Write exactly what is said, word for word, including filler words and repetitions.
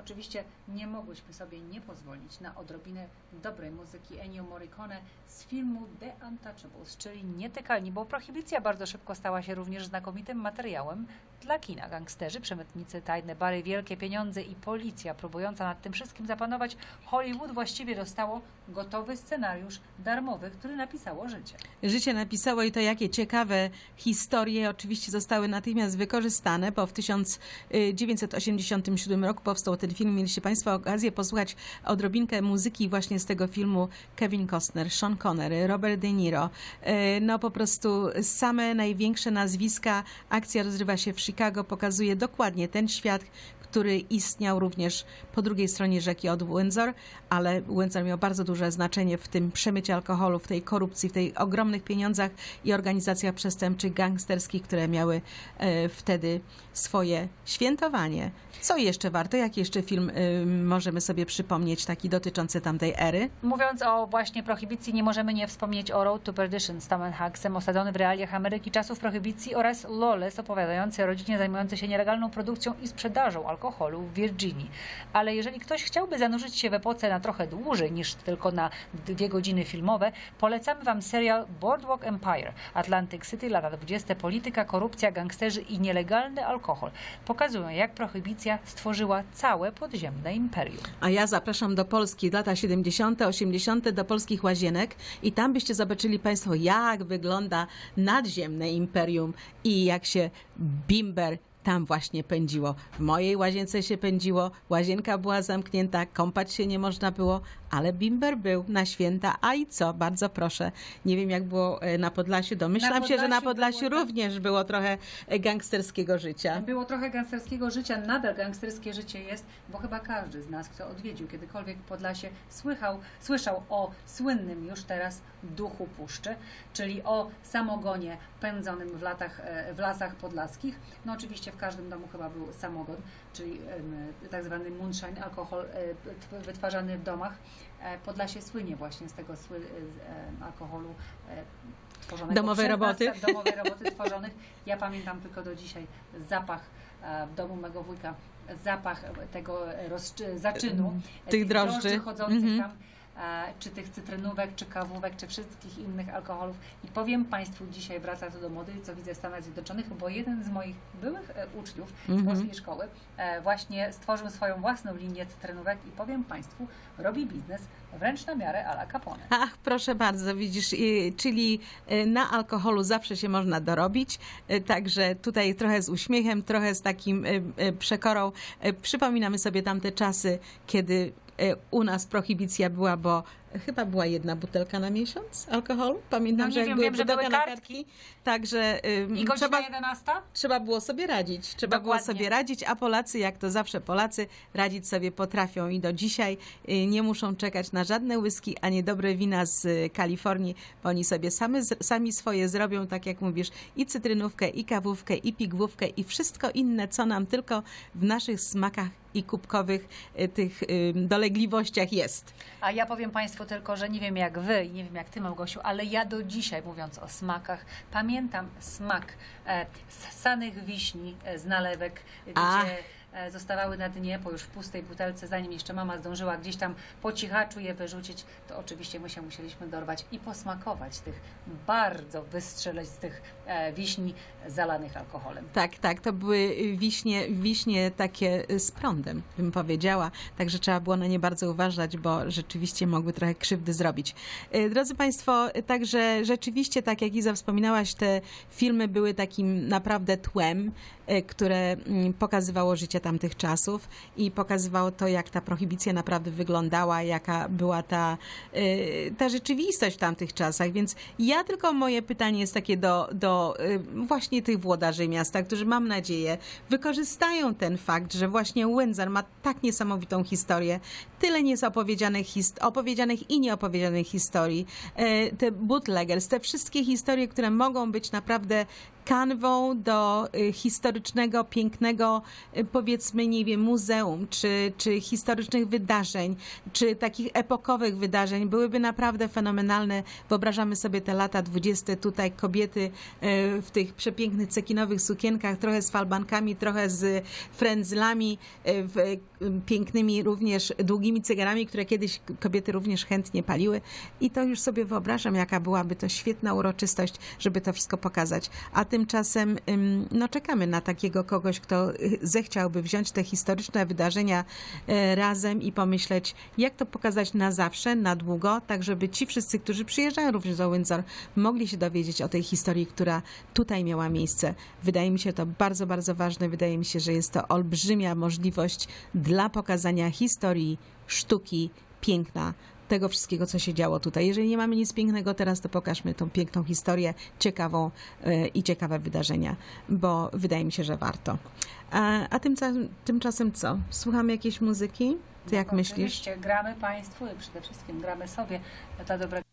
oczywiście nie mogłyśmy sobie nie pozwolić na odrobinę dobrej muzyki Ennio Morricone z filmu The Untouchables, czyli Nietykalni, bo prohibicja bardzo szybko stała się również znakomitym materiałem dla kina. Gangsterzy, przemytnicy, tajne bary, wielkie pieniądze i policja próbująca nad tym wszystkim zapanować. Hollywood właściwie dostało gotowy scenariusz darmowy, który napisało życie. Życie napisało i to jakie ciekawe historie oczywiście zostały natychmiast wykorzystane, bo w tysiąc dziewięćset osiemdziesiątym siódmym roku powstał ten film. Mieliście Państwo okazję posłuchać odrobinkę muzyki właśnie z tego filmu. Kevin Costner, Sean Connery, Robert De Niro. No po prostu same największe nazwiska. Akcja rozgrywa się w Chicago, pokazuje dokładnie ten świat, który istniał również po drugiej stronie rzeki od Windsor, ale Windsor miał bardzo duże znaczenie w tym przemycie alkoholu, w tej korupcji, w tej ogromnych pieniądzach i organizacjach przestępczych, gangsterskich, które miały e, wtedy swoje świętowanie. Co jeszcze warto? Jaki jeszcze film y, możemy sobie przypomnieć, taki dotyczący tamtej ery? Mówiąc o właśnie prohibicji, nie możemy nie wspomnieć o Road to Perdition z Tomem Hanksem, osadzony w realiach Ameryki czasów prohibicji, oraz Lawless, opowiadający o rodzinie zajmującej się nielegalną produkcją i sprzedażą alkoholu w Virginii. Ale jeżeli ktoś chciałby zanurzyć się w epoce na trochę dłużej niż tylko na dwie godziny filmowe, polecamy Wam serial Boardwalk Empire. Atlantic City, lata dwudzieste, polityka, korupcja, gangsterzy i nielegalny alkohol pokazują, jak prohibicja stworzyła całe podziemne imperium. A ja zapraszam do Polski, lata siedemdziesiąte, osiemdziesiąte, do polskich Łazienek i tam byście zobaczyli Państwo, jak wygląda nadziemne imperium i jak się bimber tam właśnie pędziło. W mojej łazience się pędziło, łazienka była zamknięta, kąpać się nie można było, ale bimber był na święta. A i co? Bardzo proszę. Nie wiem, jak było na Podlasiu. Domyślam się, że na Podlasiu było, również było trochę gangsterskiego życia. Było trochę gangsterskiego życia, nadal gangsterskie życie jest, bo chyba każdy z nas, kto odwiedził kiedykolwiek Podlasie, słychał, słyszał o słynnym już teraz duchu puszczy, czyli o samogonie pędzonym w, latach, w lasach podlaskich. No oczywiście w każdym domu chyba był samogon, czyli tak zwany moonshine, alkohol wytwarzany w domach. Podlasie słynie właśnie z tego sły, alkoholu tworzonego domowe przez roboty. nas, domowe roboty tworzonych. Ja pamiętam tylko do dzisiaj zapach w domu mego wujka, zapach tego rozczy, zaczynu, tych, tych drożdży, drożdży chodzących mm-hmm. tam, czy tych cytrynówek, czy kawówek, czy wszystkich innych alkoholów. I powiem Państwu, dzisiaj wraca to do mody, co widzę w Stanach Zjednoczonych, bo jeden z moich byłych uczniów z mm-hmm. polskiej szkoły właśnie stworzył swoją własną linię cytrynówek i powiem Państwu, robi biznes wręcz na miarę à la Capone. Ach, proszę bardzo, widzisz, czyli na alkoholu zawsze się można dorobić, także tutaj trochę z uśmiechem, trochę z takim przekorą. Przypominamy sobie tamte czasy, kiedy u nas prohibicja była, bo chyba była jedna butelka na miesiąc alkoholu. Pamiętam, no że jak wiem, były wiem, że były kartki, kartki. Także I godzina trzeba, jedenasta? Trzeba było sobie radzić. Trzeba Dokładnie. było sobie radzić, a Polacy, jak to zawsze Polacy, radzić sobie potrafią i do dzisiaj nie muszą czekać na żadne whisky, ani dobre wina z Kalifornii, bo oni sobie sami, sami swoje zrobią, tak jak mówisz, i cytrynówkę, i kawówkę, i pigwówkę, i wszystko inne, co nam tylko w naszych smakach i kubkowych tych dolegliwościach jest. A ja powiem Państwu tylko, że nie wiem jak Wy i nie wiem jak Ty, Małgosiu, ale ja do dzisiaj, mówiąc o smakach, pamiętam smak e, ssanych wiśni e, z nalewek, A. gdzie e, zostawały na dnie, po już w pustej butelce, zanim jeszcze mama zdążyła gdzieś tam po cichaczu je wyrzucić, to oczywiście my się musieliśmy dorwać i posmakować tych bardzo wystrzelistych e, wiśni zalanych alkoholem. Tak, tak, to były wiśnie, wiśnie takie z prądem, bym powiedziała, także trzeba było na nie bardzo uważać, bo rzeczywiście mogły trochę krzywdy zrobić. Drodzy Państwo, także rzeczywiście, tak jak Iza wspominałaś, te filmy były takim naprawdę tłem, które pokazywało życie tamtych czasów i pokazywało to, jak ta prohibicja naprawdę wyglądała, jaka była ta, ta rzeczywistość w tamtych czasach. Więc ja tylko moje pytanie jest takie do, do właśnie tych włodarzy miasta, którzy, mam nadzieję, wykorzystają ten fakt, że właśnie Windsor ma tak niesamowitą historię, tyle nieopowiedzianych hist- opowiedzianych i nieopowiedzianych historii, te bootleggers, te wszystkie historie, które mogą być naprawdę kanwą do y, historycznego, pięknego, y, powiedzmy, nie wiem, muzeum, czy, czy historycznych wydarzeń, czy takich epokowych wydarzeń, byłyby naprawdę fenomenalne. Wyobrażamy sobie te lata dwudzieste, tutaj kobiety y, w tych przepięknych cekinowych sukienkach, trochę z falbankami, trochę z frędzlami, y, w, y, pięknymi również długimi cygarami, które kiedyś kobiety również chętnie paliły. I to już sobie wyobrażam, jaka byłaby to świetna uroczystość, żeby to wszystko pokazać. A tymczasem ym, no, czekamy na takiego kogoś, kto y, zechciałby wziąć te historyczne wydarzenia y, razem i pomyśleć, jak to pokazać na zawsze, na długo, tak żeby ci wszyscy, którzy przyjeżdżają również do Windsor, mogli się dowiedzieć o tej historii, która tutaj miała miejsce. Wydaje mi się to bardzo, bardzo ważne. Wydaje mi się, że jest to olbrzymia możliwość dla pokazania historii, sztuki, piękna, tego wszystkiego, co się działo tutaj. Jeżeli nie mamy nic pięknego teraz, to pokażmy tą piękną historię, ciekawą yy, i ciekawe wydarzenia, bo wydaje mi się, że warto. A, a tymczasem, tymczasem co? Słuchamy jakiejś muzyki? Ty jak No, myślisz? Oczywiście gramy Państwu i przede wszystkim gramy sobie dla dobrego